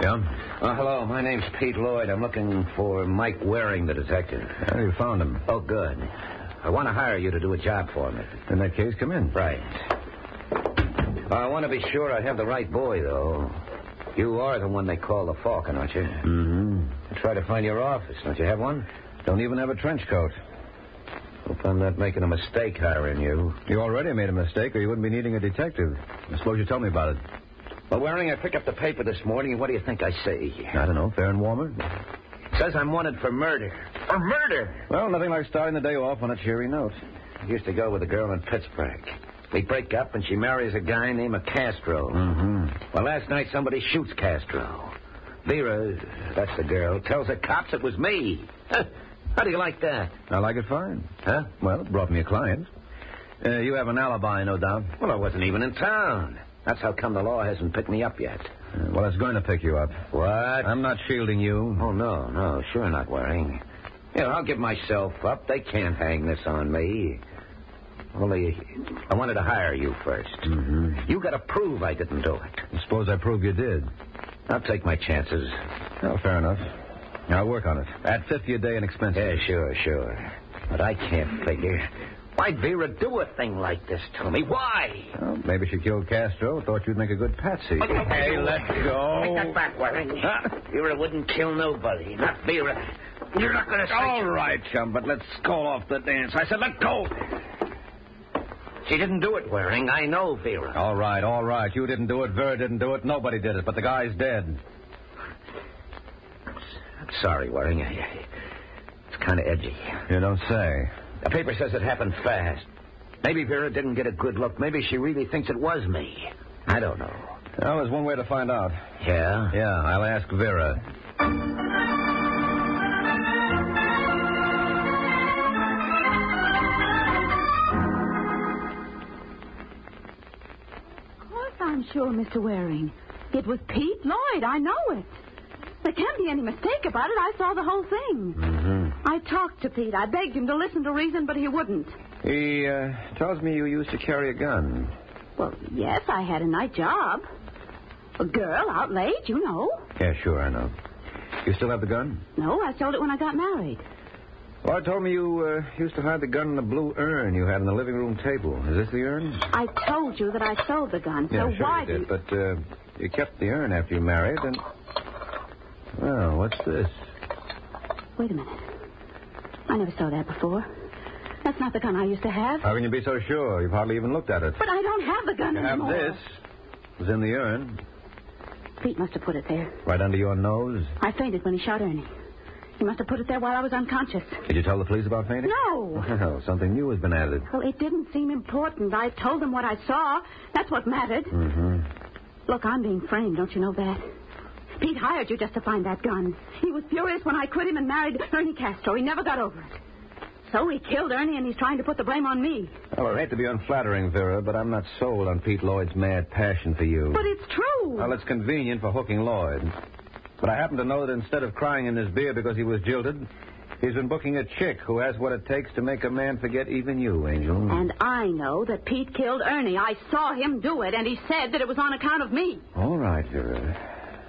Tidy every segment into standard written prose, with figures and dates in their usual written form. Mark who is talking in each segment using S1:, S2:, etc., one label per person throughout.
S1: Yeah?
S2: Hello, my name's Pete Lloyd. I'm looking for Mike Waring, the detective.
S1: You found him.
S2: Oh, good. I want to hire you to do a job for me.
S1: In that case, come in.
S2: Right. I want to be sure I have the right boy, though. You are the one they call the Falcon, aren't you?
S1: Mm-hmm.
S2: I try to find your office. Don't you have one?
S1: Don't even have a trench coat.
S2: Hope I'm not making a mistake hiring you.
S1: You already made a mistake, or you wouldn't be needing a detective. I suppose you tell me about it.
S2: Well, Waring, I picked up the paper this morning, and what do you think I see?
S1: I don't know, fair and warmer?
S2: It says I'm wanted for murder. For murder?
S1: Well, nothing like starting the day off on a cheery note.
S2: I used to go with a girl in Pittsburgh. We break up, and she marries a guy named Castro.
S1: Mm-hmm.
S2: Well, last night somebody shoots Castro. Vera, that's the girl, tells the cops it was me. How do you like that?
S1: I like it fine.
S2: Huh?
S1: Well, it brought me a client. You have an alibi, no doubt.
S2: Well, I wasn't even in town. That's how come the law hasn't picked me up yet.
S1: Well, it's going to pick you up.
S2: What?
S1: I'm not shielding you.
S2: Oh, no, sure not, Waring. Yeah, I'll give myself up. They can't hang this on me. Only, I wanted to hire you first.
S1: Mm-hmm.
S2: You got to prove I didn't do it.
S1: I suppose I proved you did.
S2: I'll take my chances.
S1: Oh, fair enough. I'll work on it. At $50 a day in expenses.
S2: Yeah, sure. But I can't figure. Why'd Vera do a thing like this to me? Why?
S1: Well, maybe she killed Castro. Thought you'd make a good patsy.
S2: Hey,
S1: let's go.
S2: Take that back, Waring. Vera wouldn't kill nobody. Not Vera. You're not going to say...
S1: All right, chum, but let's call off the dance. I said let go.
S2: She didn't do it, Waring. I know Vera.
S1: All right. You didn't do it. Vera didn't do it. Nobody did it, but the guy's dead.
S2: I'm sorry, Waring. It's kind of edgy.
S1: You don't say.
S2: The paper says it happened fast. Maybe Vera didn't get a good look. Maybe she really thinks it was me. I don't know.
S1: Well, there's one way to find out.
S2: Yeah?
S1: Yeah, I'll ask Vera.
S3: Of course I'm sure, Mr. Waring. It was Pete Lloyd. I know it. There can't be any mistake about it. I saw the whole thing.
S1: Mm-hmm.
S3: I talked to Pete. I begged him to listen to reason, but he wouldn't.
S1: He tells me you used to carry a gun.
S3: Well, yes, I had a night job. A girl out late, you know.
S1: Yeah, sure, I know. You still have the gun?
S3: No, I sold it when I got married.
S1: Well, told me you used to hide the gun in the blue urn you had on the living room table. Is this the urn?
S3: I told you that I sold the gun, so
S1: Yeah, sure
S3: why
S1: you
S3: do
S1: did, but you kept the urn after you married, and... Well, what's this?
S3: Wait a minute. I never saw that before. That's not the gun I used to have.
S1: How can you be so sure? You've hardly even looked at it.
S3: But I don't have the gun
S1: You have
S3: anymore.
S1: this. It was in the urn.
S3: Pete must have put it there.
S1: Right under your nose.
S3: I fainted when he shot Ernie. He must have put it there while I was unconscious.
S1: Did you tell the police about fainting?
S3: No.
S1: Well, something new has been added.
S3: Well, it didn't seem important. I told them what I saw. That's what mattered.
S1: Mm-hmm.
S3: Look, I'm being framed. Don't you know that? Pete hired you just to find that gun. He was furious when I quit him and married Ernie Castro. He never got over it. So he killed Ernie, and he's trying to put the blame on me.
S1: Well, I hate to be unflattering, Vera, but I'm not sold on Pete Lloyd's mad passion for you.
S3: But it's true.
S1: Well, it's convenient for hooking Lloyd. But I happen to know that instead of crying in his beer because he was jilted, he's been booking a chick who has what it takes to make a man forget even you, Angel.
S3: And I know that Pete killed Ernie. I saw him do it, and he said that it was on account of me.
S1: All right, Vera.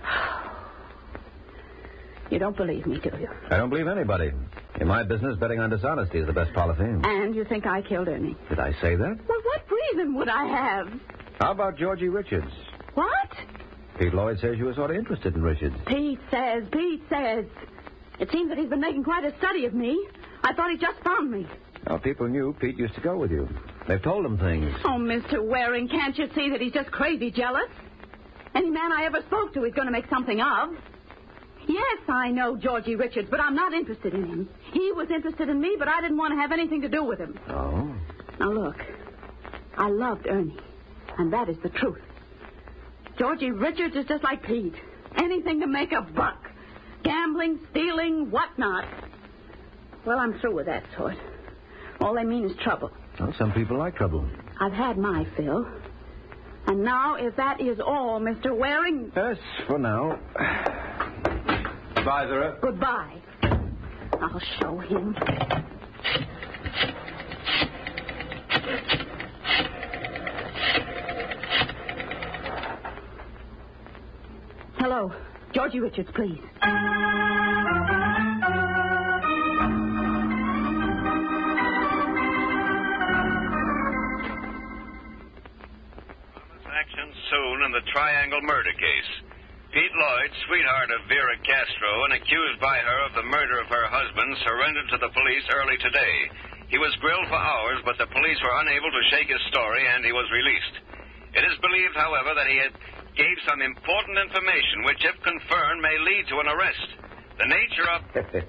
S3: You don't believe me, do you?
S1: I don't believe anybody. In my business, betting on dishonesty is the best policy.
S3: And you think I killed Ernie?
S1: Did I say that?
S3: Well, what reason would I have?
S1: How about Georgie Richards?
S3: What?
S1: Pete Lloyd says you were sort of interested in Richards.
S3: Pete says. It seems that he's been making quite a study of me. I thought he just found me.
S1: Well, people knew Pete used to go with you. They've told him things.
S3: Oh, Mr. Waring, can't you see that he's just crazy jealous? Any man I ever spoke to he's going to make something of. Yes, I know Georgie Richards, but I'm not interested in him. He was interested in me, but I didn't want to have anything to do with him.
S1: Oh?
S3: Now, look, I loved Ernie, and that is the truth. Georgie Richards is just like Pete. Anything to make a buck. Gambling, stealing, whatnot. Well, I'm through with that sort. All they mean is trouble.
S1: Well, some people like trouble.
S3: I've had my fill. And now, if that is all, Mr. Waring...
S1: Yes, for now. Goodbye, Vera.
S3: Goodbye. I'll show him. Hello. Georgie Richards, please.
S4: Action soon in the Triangle murder case. Pete Lloyd, sweetheart of Vera Castro and accused by her of the murder of her husband, surrendered to the police early today. He was grilled for hours, but the police were unable to shake his story, and he was released. It is believed, however, that he gave some important information, which, if confirmed, may lead to an arrest. The nature of...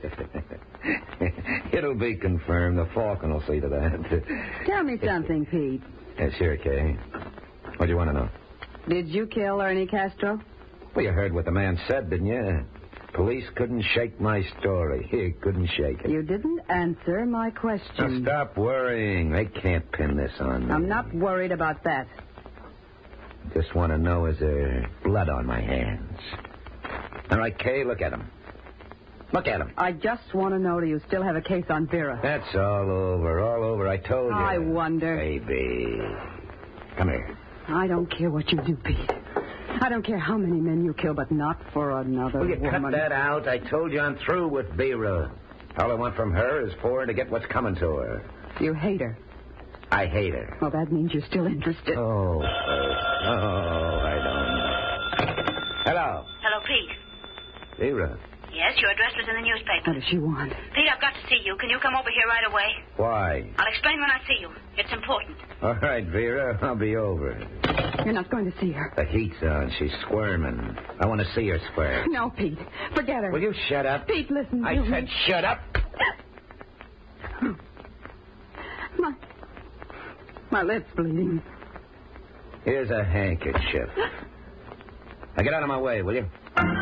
S2: It'll be confirmed. The Falcon will see to that.
S5: Tell me something, Pete.
S2: Yeah, sure, Kay. What do you want to know?
S5: Did you kill Ernie Castro?
S2: Well, you heard what the man said, didn't you? Police couldn't shake my story. He couldn't shake it.
S5: You didn't answer my question.
S2: Now stop worrying. They can't pin this on me.
S5: I'm not worried about that.
S2: Just want to know, is there blood on my hands? All right, Kay, look at him. Look at him.
S5: I just want to know, do you still have a case on Vera?
S2: That's all over. I told you.
S5: I wonder.
S2: Baby. Come here.
S5: I don't care what you do, Pete. I don't care how many men you kill, but not for another
S2: Will you
S5: woman.
S2: cut that out? I told you I'm through with Vera. All I want from her is for her to get what's coming to her.
S5: You hate her.
S2: I hate her.
S5: Well, that means you're still interested.
S2: Oh, I don't know. Hello.
S6: Hello, Pete.
S2: Vera.
S6: Yes, your address was in the newspaper.
S5: What does she want?
S6: Pete, I've got to see you. Can you come over here right away?
S2: Why?
S6: I'll explain when I see you. It's important.
S2: All right, Vera. I'll be over.
S5: You're not going to see her.
S2: The heat's on. She's squirming. I want to see her squirm.
S5: No, Pete. Forget her.
S2: Will you shut up?
S5: Pete, listen to
S2: I
S5: me.
S2: said shut up.
S5: My lip's bleeding.
S2: Here's a handkerchief. Now get out of my way, will you?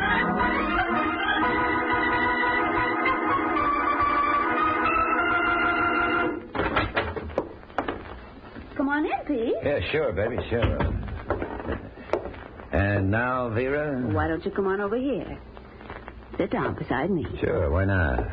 S3: Come on in, Pete.
S2: Yeah, sure, baby, sure. And now, Vera?
S3: Why don't you come on over here? Sit down beside me.
S2: Sure, why not?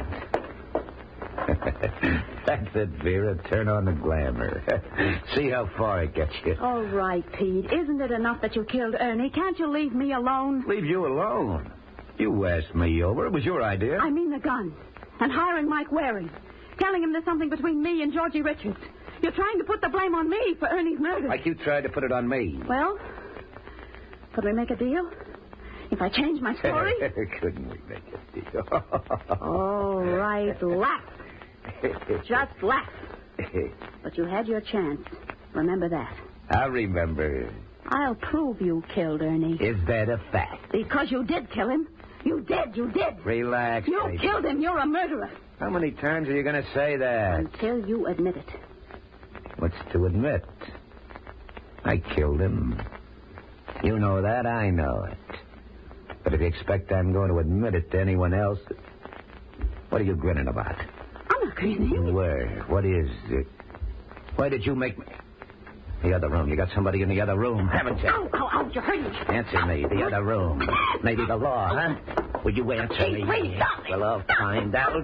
S2: That's it, Vera. Turn on the glamour. See how far it gets you.
S3: All right, Pete. Isn't it enough that you killed Ernie? Can't you leave me alone?
S2: Leave you alone? You asked me over. It was your idea.
S3: I mean the gun. And hiring Mike Waring. Telling him there's something between me and Georgie Richards. You're trying to put the blame on me for Ernie's murder.
S2: Like you tried to put it on me.
S3: Well, could we make a deal? If I change my story?
S2: Couldn't we make a deal?
S3: All right, laugh. Just laugh. But you had your chance. Remember that.
S2: I remember.
S3: I'll prove you killed Ernie.
S2: Is that a fact?
S3: Because you did kill him. You did.
S2: Relax,
S3: You
S2: baby.
S3: killed him. You're a murderer.
S2: How many times are you going to say that?
S3: Until you admit it.
S2: What's to admit? I killed him. You know that, I know it. But if you expect I'm going to admit it to anyone else, what are you grinning about?
S3: I'm not grinning.
S2: Where? What is it? Why did you make me... The other room. You got somebody in the other room, haven't you?
S3: Ow, you hurt me.
S2: Answer me. The other room. Maybe the law, huh? Will you answer me?
S3: Please, stop.
S2: Well, I'll find out.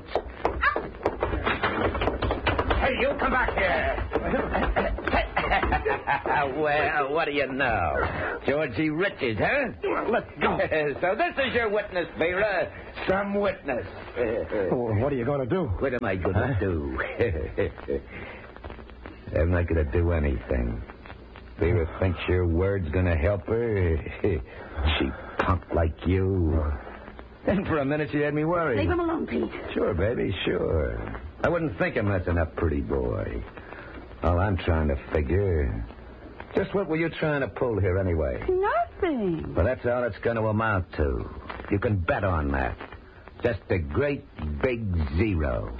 S2: Hey, you come back here. Well, what do you know? Georgie Richards, huh?
S1: Let's go.
S2: So this is your witness, Vera. Some witness.
S1: What are you going to do?
S2: What am I going to do? I'm not going to do anything. Vera thinks your word's going to help her. She punk like you. And for a minute she had me worried.
S3: Leave him alone, Pete.
S2: Sure, baby, sure. I wouldn't think of messing up pretty boy. All I'm trying to figure... Just what were you trying to pull here anyway?
S3: Nothing.
S2: Well, that's all it's going to amount to. You can bet on that. Just a great big zero.